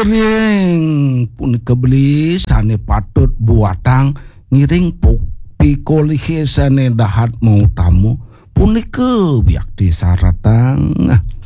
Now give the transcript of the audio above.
Ngiring punika beli sane patut buatang ngiring pikolihe sane dahat mau tamu punika biak disaratang